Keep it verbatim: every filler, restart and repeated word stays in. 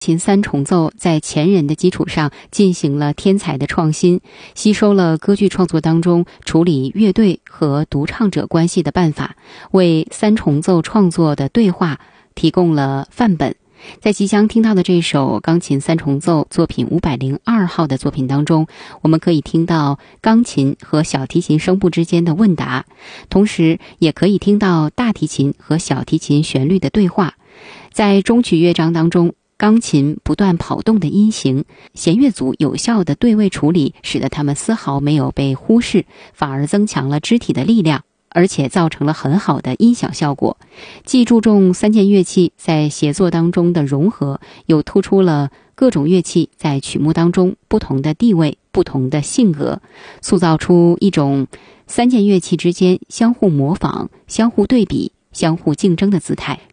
琴三重奏在前人的基础上进行了天才的创新，吸收了歌剧创作当中处理乐队和独唱者关系的办法，为三重奏创作的对话提供了范本。在即将听到的这首钢琴三重奏作品五百零二号的作品当中，我们可以听到钢琴和小提琴声部之间的问答，同时也可以听到大提琴和小提琴旋律的对话。在中曲乐章当中，钢琴不断跑动的音型，弦乐组有效的对位处理，使得它们丝毫没有被忽视，反而增强了肢体的力量，而且造成了很好的音响效果。既注重三件乐器在协作当中的融合，又突出了各种乐器在曲目当中不同的地位、不同的性格，塑造出一种三件乐器之间相互模仿、相互对比、相互竞争的姿态，